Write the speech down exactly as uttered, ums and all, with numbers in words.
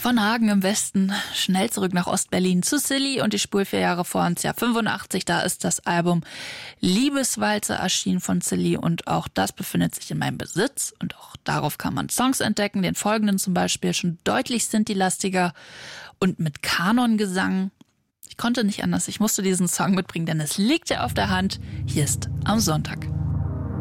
Von Hagen im Westen schnell zurück nach Ostberlin zu Silly und die Spur vier Jahre vor uns, ja fünfundachtzig, da ist das Album Liebeswalzer erschienen von Silly und auch das befindet sich in meinem Besitz und auch darauf kann man Songs entdecken, den folgenden zum Beispiel, schon deutlich Sinti-lastiger und mit Kanongesang. Ich konnte nicht anders, ich musste diesen Song mitbringen, denn es liegt ja auf der Hand, hier ist Am Sonntag.